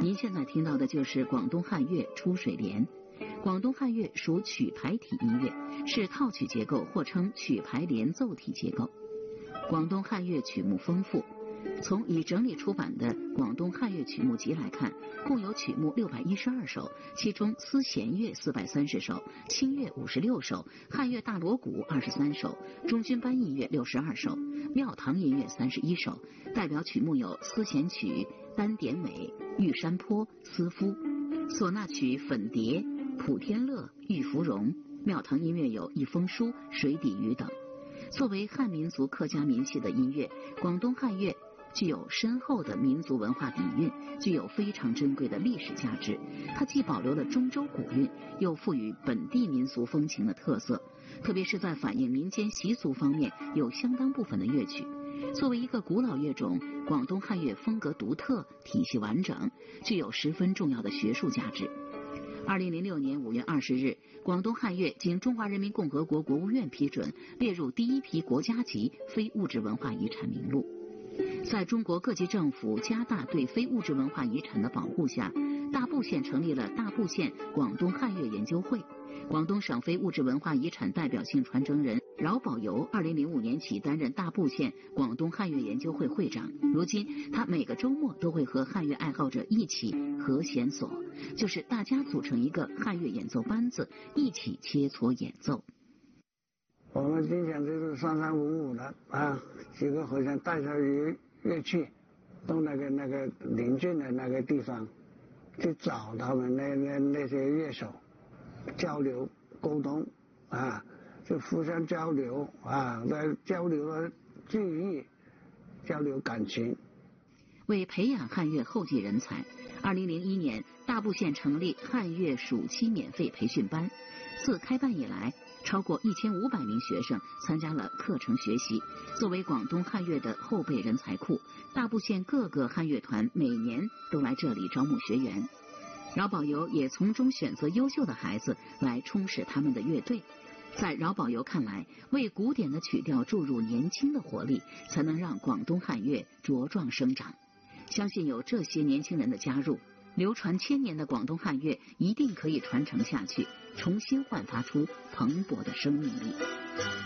您现在听到的就是广东汉乐《出水莲》。广东汉乐属曲牌体音乐，是套曲结构或称曲牌连奏体结构。广东汉乐曲目丰富，从已整理出版的《广东汉乐曲目集》来看，共有曲目612首，其中丝弦乐430首，清乐56首，汉乐大锣鼓23首，中军班音乐62首，庙堂音乐31首。代表曲目有丝弦曲、单点尾、玉山坡、思夫；唢呐曲粉蝶、普天乐、玉芙蓉；庙堂音乐有一封书、水底鱼等。作为汉民族客家民气的音乐，广东汉乐具有深厚的民族文化底蕴，具有非常珍贵的历史价值。它既保留了中州古韵，又赋予本地民俗风情的特色，特别是在反映民间习俗方面有相当部分的乐曲。作为一个古老乐种，广东汉乐风格独特，体系完整，具有十分重要的学术价值。2006年5月20日，广东汉乐经中华人民共和国国务院批准，列入第一批国家级非物质文化遗产名录。在中国各级政府加大对非物质文化遗产的保护下，大埔县成立了大埔县广东汉乐研究会。广东省非物质文化遗产代表性传承人饶宝游2005年起担任大埔县广东汉乐研究会会长。如今他每个周末都会和汉乐爱好者一起和弦索，就是大家组成一个汉乐演奏班子，一起切磋演奏。 我们经常就是三三五五的几个和尚带着乐器到那个邻近的那个地方去找他们那些乐手交流沟通就互相交流来交流了技艺，交流感情。 为培养汉乐后继人才，2001年大埔县成立汉乐暑期免费培训班。自开办以来，超过1500名学生参加了课程学习。作为广东汉乐的后备人才库，大埔县各个汉乐团每年都来这里招募学员。饶宝游也从中选择优秀的孩子来充实他们的乐队。在饶宝游看来，为古典的曲调注入年轻的活力，才能让广东汉乐茁壮生长。相信有这些年轻人的加入，流传千年的广东汉乐一定可以传承下去，重新焕发出蓬勃的生命力。